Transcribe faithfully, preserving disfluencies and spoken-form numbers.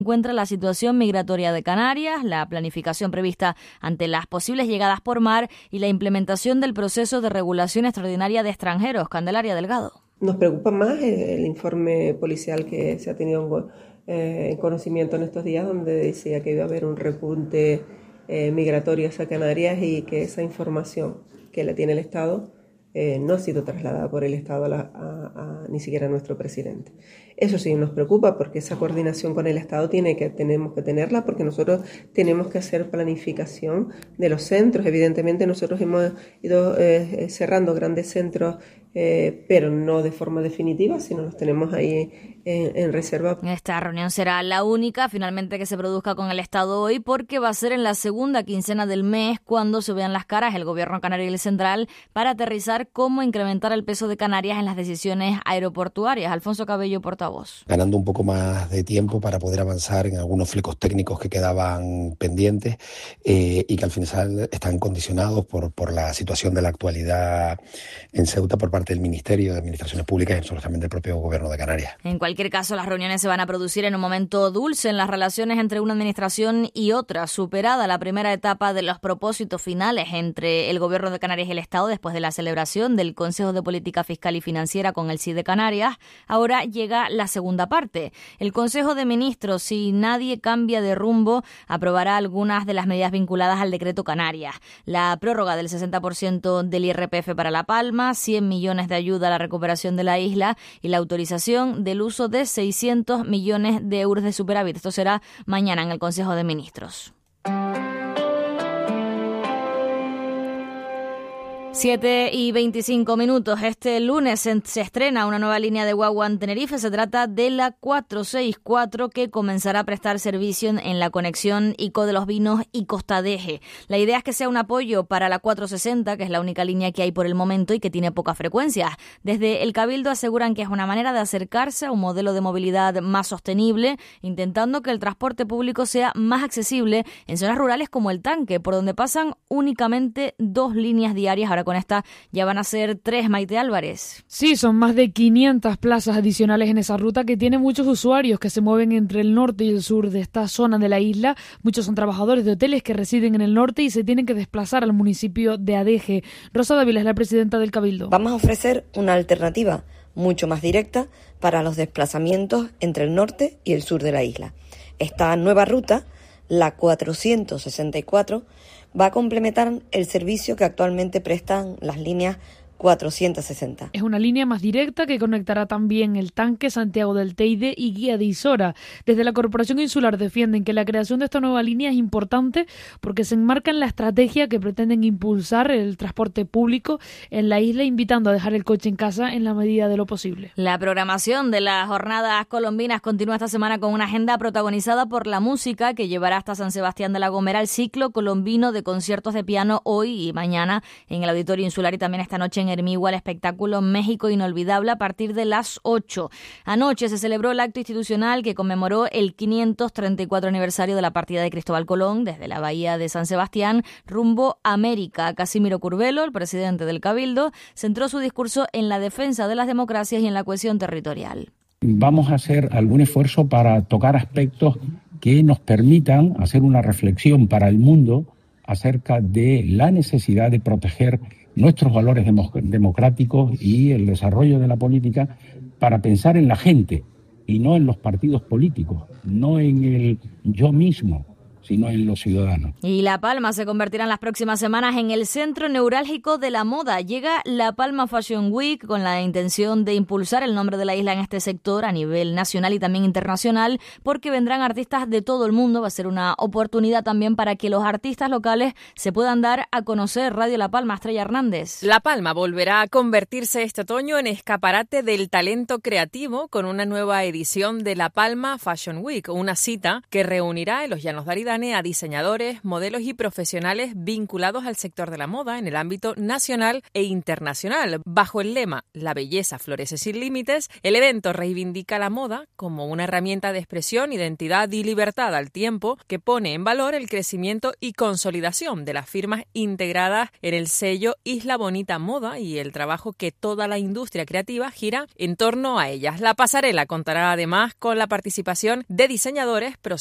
encuentra la situación migratoria de Canarias, la planificación prevista ante las posibles llegadas por mar y la implementación del proceso de regulación extraordinaria de extranjeros. Candelaria Delgado. Nos preocupa más el informe policial que se ha tenido en conocimiento en estos días, donde decía que iba a haber un repunte eh, migratorio hacia Canarias y que esa información que la tiene el Estado Eh, no ha sido trasladada por el Estado a la, a, a, ni siquiera a nuestro presidente. Eso sí nos preocupa porque esa coordinación con el Estado tiene que, tenemos que tenerla porque nosotros tenemos que hacer planificación de los centros. Evidentemente nosotros hemos ido eh, cerrando grandes centros, eh, pero no de forma definitiva, sino los tenemos ahí en, en reserva. Esta reunión será la única finalmente que se produzca con el Estado hoy porque va a ser en la segunda quincena del mes cuando se vean las caras el Gobierno canario y el central para aterrizar cómo incrementar el peso de Canarias en las decisiones aeroportuarias. Alfonso Cabello, portavoz. Ganando un poco más de tiempo para poder avanzar en algunos flecos técnicos que quedaban pendientes eh, y que al final están condicionados por, por la situación de la actualidad en Ceuta por parte del Ministerio de Administraciones Públicas y absolutamente del propio Gobierno de Canarias. En cualquier caso, las reuniones se van a producir en un momento dulce en las relaciones entre una administración y otra. Superada la primera etapa de los propósitos finales entre el Gobierno de Canarias y el Estado después de la celebración del Consejo de Política Fiscal y Financiera con el C I de Canarias, ahora llega la segunda parte. El Consejo de Ministros, si nadie cambia de rumbo, aprobará algunas de las medidas vinculadas al decreto Canarias. La prórroga del sesenta por ciento del I R P F para La Palma, cien millones de ayuda a la recuperación de la isla y la autorización del uso de seiscientos millones de euros de superávit. Esto será mañana en el Consejo de Ministros. siete y veinticinco minutos. Este lunes se, se estrena una nueva línea de guagua en Tenerife. Se trata de la cuatrocientos sesenta y cuatro que comenzará a prestar servicio en la conexión Ico de los Vinos y Costa Deje. La idea es que sea un apoyo para la cuatrocientos sesenta, que es la única línea que hay por el momento y que tiene poca frecuencia. Desde el Cabildo aseguran que es una manera de acercarse a un modelo de movilidad más sostenible, intentando que el transporte público sea más accesible en zonas rurales como el Tanque, por donde pasan únicamente dos líneas diarias. Ahora con esta ya van a ser tres, Maite Álvarez. Sí, son más de quinientas plazas adicionales en esa ruta que tiene muchos usuarios que se mueven entre el norte y el sur de esta zona de la isla. Muchos son trabajadores de hoteles que residen en el norte y se tienen que desplazar al municipio de Adeje. Rosa Dávila es la presidenta del Cabildo. Vamos a ofrecer una alternativa mucho más directa para los desplazamientos entre el norte y el sur de la isla. Esta nueva ruta, la cuatrocientos sesenta y cuatro, va a complementar el servicio que actualmente prestan las líneas cuatrocientos sesenta. Es una línea más directa que conectará también el Tanque, Santiago del Teide y Guía de Isora. Desde la Corporación Insular defienden que la creación de esta nueva línea es importante porque se enmarca en la estrategia que pretenden impulsar el transporte público en la isla, invitando a dejar el coche en casa en la medida de lo posible. La programación de las jornadas colombinas continúa esta semana con una agenda protagonizada por la música que llevará hasta San Sebastián de la Gomera el ciclo colombino de conciertos de piano hoy y mañana en el Auditorio Insular y también esta noche en Hermigua el espectáculo México Inolvidable a partir de las ocho. Anoche se celebró el acto institucional que conmemoró el quinientos treinta y cuatro aniversario de la partida de Cristóbal Colón desde la bahía de San Sebastián rumbo a América. Casimiro Curbelo, el presidente del Cabildo, centró su discurso en la defensa de las democracias y en la cohesión territorial. Vamos a hacer algún esfuerzo para tocar aspectos que nos permitan hacer una reflexión para el mundo acerca de la necesidad de proteger nuestros valores democráticos y el desarrollo de la política para pensar en la gente y no en los partidos políticos, no en el yo mismo, sino en los ciudadanos. Y La Palma se convertirá en las próximas semanas en el centro neurálgico de la moda. Llega La Palma Fashion Week con la intención de impulsar el nombre de la isla en este sector a nivel nacional y también internacional, porque vendrán artistas de todo el mundo. Va a ser una oportunidad también para que los artistas locales se puedan dar a conocer. Radio La Palma, Estrella Hernández. La Palma volverá a convertirse este otoño en escaparate del talento creativo con una nueva edición de La Palma Fashion Week, una cita que reunirá en los Llanos de Aridane reúne a diseñadores, modelos y profesionales vinculados al sector de la moda en el ámbito nacional e internacional. Bajo el lema La belleza florece sin límites, el evento reivindica la moda como una herramienta de expresión, identidad y libertad al tiempo que pone en valor el crecimiento y consolidación de las firmas integradas en el sello Isla Bonita Moda y el trabajo que toda la industria creativa gira en torno a ellas. La pasarela contará además con la participación de diseñadores